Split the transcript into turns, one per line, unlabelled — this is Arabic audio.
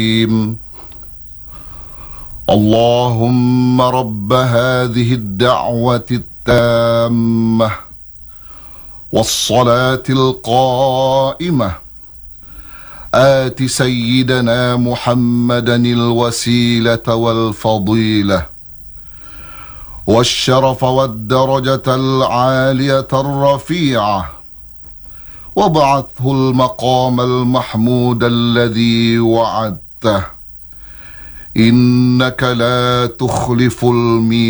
اللهم رب هذه الدعوة التامة والصلاة القائمة آت سيدنا محمدا الوسيلة والفضيلة والشرف والدرجة العالية الرفيعة وابعثه المقام المحمود الذي وعدته إنك لا تخلف الميعاد.